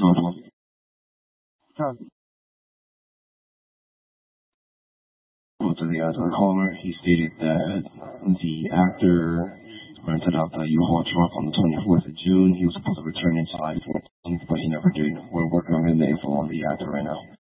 So, to the caller, he stated that the actor rented out the U-Haul truck on the 24th of June. He was supposed to return in July 14th, but he never did. We're working on getting the info on the actor right now.